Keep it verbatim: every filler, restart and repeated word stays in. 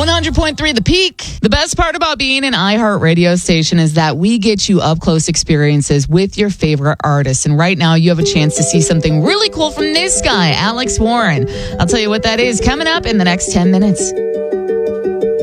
one hundred point three The Peak. The best part about being an iHeart radio station is that we get you up close experiences with your favorite artists. And right now you have a chance to see something really cool from this guy, Alex Warren. I'll tell you what that is coming up in the next ten minutes.